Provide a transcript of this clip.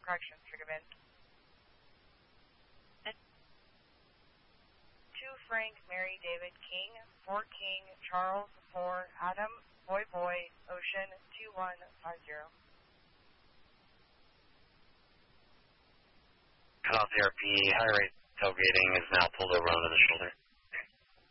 correction, Sugarman. 2 Frank, Mary, David, King, 4 King, Charles, 4 Adam, Boy, Ocean, 2150. Copy RP, high rate tailgating is now pulled over onto the shoulder.